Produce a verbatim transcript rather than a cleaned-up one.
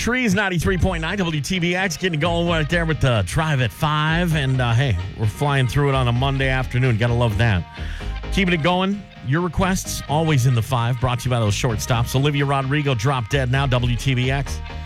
Trees, ninety-three point nine W T B X, getting going right there with the Drive at five. And, uh, hey, we're flying through it on a Monday afternoon. Got to love that. Keeping it going. Your requests, always in the five. Brought to you by those shortstops. Olivia Rodrigo, Drop Dead Now, W T B X.